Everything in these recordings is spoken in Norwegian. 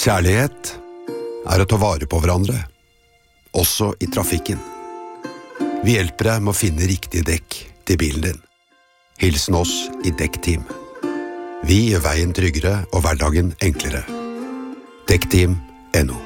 Kjærlighet å ta vare på hverandre, også i trafikken. Vi hjelper deg med å finne riktig dekk til bilen din. Hilsen oss i Dekkteam. Vi gjør veien tryggere og hverdagen enklere. Dekkteam.no.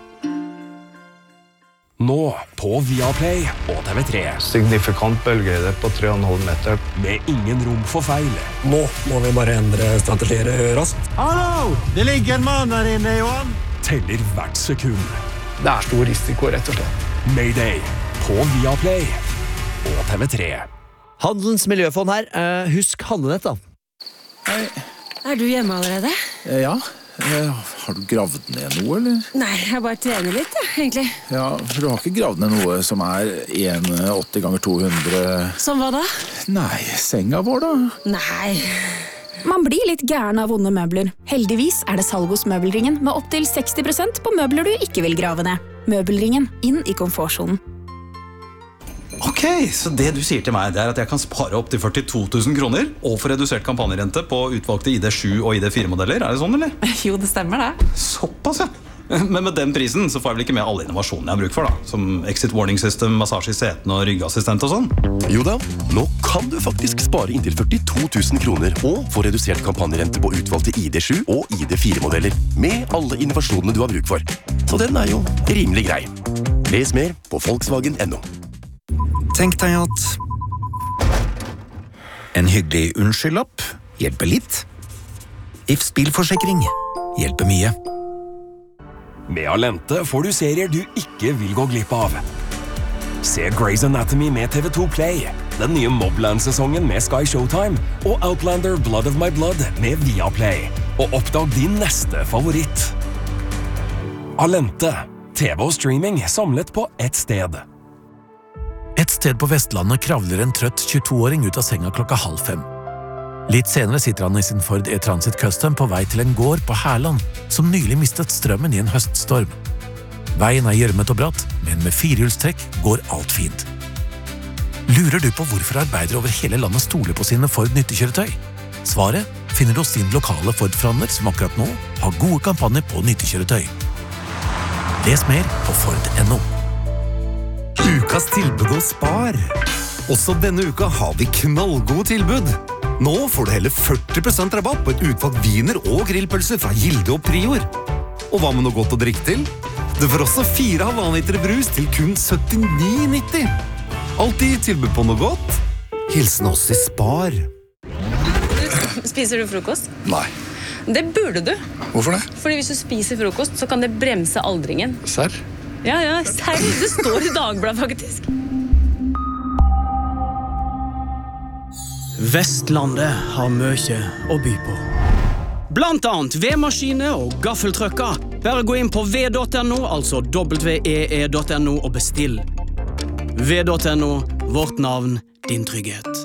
Nå på Viaplay og TV3. Signifikant bølgehøyde på 3,5 meter. Med ingen rom for feil. Nå må vi bare endre strategier raskt. Hallo! Det ligger en mann der inne, Johan. Teller hvert sekund. Det stor risiko, rett og slett. Mayday på Viaplay og TV3. Handelens miljøfond her. Husk handlenett da. Hei. Du hjemme allerede? Ja. Har du gravd ned noe, eller? Nei, jeg bare trener litt, egentlig. Ja, for du har ikke gravd ned noe som 1,80 ganger 200... Som hva da? Nei, senga vår da. Nei. Man blir litt gæren av vonde møbler. Heldigvis det salg hos Møbelringen med opp til 60% på møbler du ikke vil grave ned. Møbelringen, inn i komfortsonen. Ok, så det du sier til meg at jeg kan spare opp til 42 000 kroner og få redusert kampanjerente på utvalgte ID7 og ID4-modeller, det sånn, eller? Jo, det stemmer det. Såpass, ja. Men med den prisen så får jeg vel ikke med alle innovasjonene jeg har bruk for da, som exit warning system, massasje i setene og ryggassistent og sånn? Jo da, nå kan du faktisk spare inntil 42 000 kroner og få redusert kampanjerente på utvalgte ID7 og ID4-modeller med alle innovasjonene du har bruk for. Så den jo rimelig grei. Les mer på Volkswagen.no. Tenk deg at en hyggelig unnskyldlapp hjelper litt. Ifs bilforsikring hjelper mye. Med Alente får du serier du ikke vil gå glipp av. Se Grey's Anatomy med TV2 Play, den nye Mobland-sesongen med Sky Showtime og Outlander Blood of My Blood med Viaplay. Og oppdag din neste favoritt. Alente, TV og streaming samlet på ett sted. Et sted på Vestlandet kravler en trøtt 22-åring ut av senga 4:30. Litt senere sitter han i sin Ford E-Transit Custom på vei til en gård på Herland, som nylig mistet strømmen i en høststorm. Veien gjørmet og bratt, men med firehjulstrekk går alt fint. Lurer du på hvorfor arbeidere over hele landet stoler på sine Ford nyttekjøretøy? Svaret finner du hos din lokale Ford-forhandler, som akkurat nå har gode kampanjer på nyttekjøretøy. Les mer på Ford.no. Ukas tilbud hos Spar. Også denne uka har vi knallgode tilbud. Nå får du hele 40% rabatt på et utvalgt viner og grillpølser fra Gilde og Prior. Og hva med noe godt å drikke til? Du får også 4,5 liter brus til kun 79,90. Alltid tilbud på noe godt. Hilsen oss i Spar. Spiser du frokost? Nei. Det burde du. Hvorfor det? Fordi hvis du spiser frokost, så kan det bremse aldringen. Serr? Ja, serr. Det står i Dagbladet, faktisk. Vestlandet har mye å by på. Blant annet vedmaskiner og gaffeltrucker. Bare gå inn på ved.no, altså wee.no, og bestill. Ved.no, vårt navn, din trygghet.